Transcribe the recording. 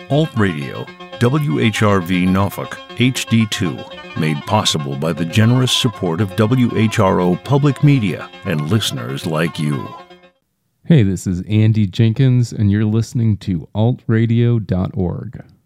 Alt Radio, WHRV Norfolk, HD2, made possible by the generous support of WHRO Public Media and listeners like you. Hey, this is Andy Jenkins, and you're listening to altradio.org.